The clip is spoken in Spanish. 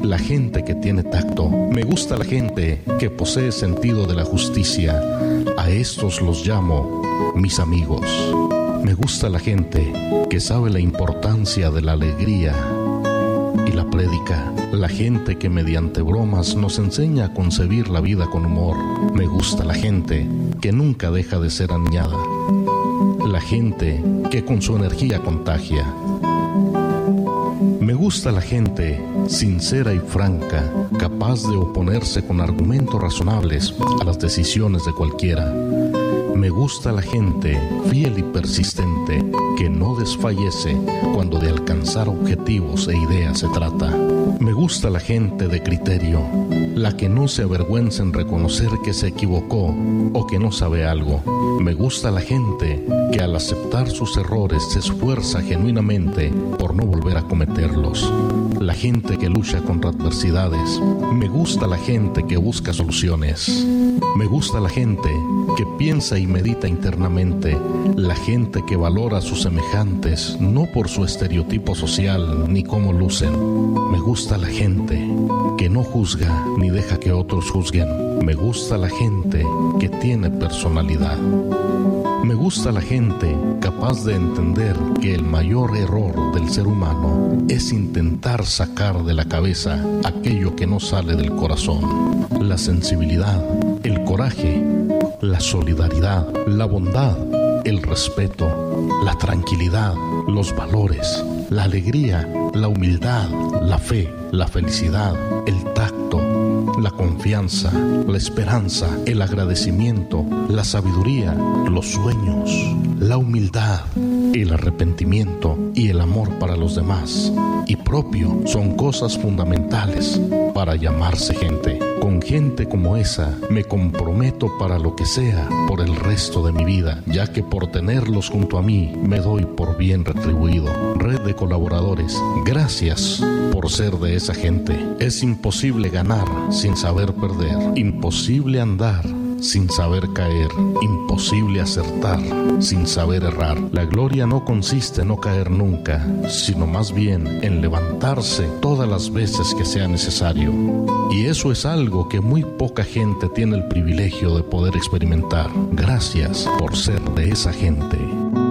la gente que tiene tacto. Me gusta la gente que posee sentido de la justicia. A estos los llamo mis amigos. Me gusta la gente que sabe la importancia de la alegría y la prédica. La gente que mediante bromas nos enseña a concebir la vida con humor. Me gusta la gente que nunca deja de ser aniñada. La gente que con su energía contagia. Me gusta la gente sincera y franca, capaz de oponerse con argumentos razonables a las decisiones de cualquiera. Me gusta la gente fiel y persistente, que no desfallece cuando de alcanzar objetivos e ideas se trata. Me gusta la gente de criterio, la que no se avergüenza en reconocer que se equivocó o que no sabe algo. Me gusta la gente que al aceptar sus errores se esfuerza genuinamente por no volver a cometerlos. La gente que lucha contra adversidades. Me gusta la gente que busca soluciones. Me gusta la gente que piensa y medita internamente. La gente que valora a sus semejantes, no por su estereotipo social ni cómo lucen. Me gusta la gente que no juzga ni deja que otros juzguen. Me gusta la gente que tiene personalidad. Me gusta la gente capaz de entender que el mayor error del ser humano es intentar sacar de la cabeza aquello que no sale del corazón. La sensibilidad, el coraje, la solidaridad, la bondad, el respeto, la tranquilidad, los valores, la alegría, la humildad, la fe, la felicidad, el tacto, la confianza, la esperanza, el agradecimiento, la sabiduría, los sueños, la humildad, el arrepentimiento y el amor para los demás y propio son cosas fundamentales para llamarse gente. Con gente como esa me comprometo para lo que sea por el resto de mi vida, ya que por tenerlos junto a mí me doy por bien retribuido. Red de colaboradores, gracias por ser de esa gente. Es imposible ganar sin saber perder, imposible andar sin saber caer, imposible acertar sin saber errar. La gloria no consiste en no caer nunca, sino más bien en levantarse todas las veces que sea necesario. Y eso es algo que muy poca gente tiene el privilegio de poder experimentar. Gracias por ser de esa gente.